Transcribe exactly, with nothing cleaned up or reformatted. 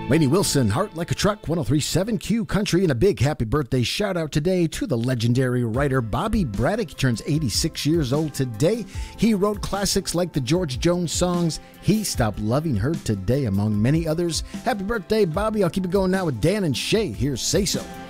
Lainey Wilson, Heart Like a Truck, one oh three point seven Q Country, and a big happy birthday shout out today to the legendary writer Bobby Braddock. He turns eighty-six years old today. He wrote classics like the George Jones songs, He Stopped Loving Her Today, among many others. Happy birthday, Bobby. I'll keep it going now with Dan and Shay. Here's Say So.